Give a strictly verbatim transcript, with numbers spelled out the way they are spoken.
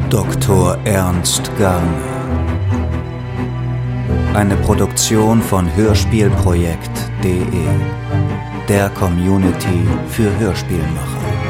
Doktor Ernst Garne. Eine Produktion von hörspielprojekt punkt de, der Community für Hörspielmacher.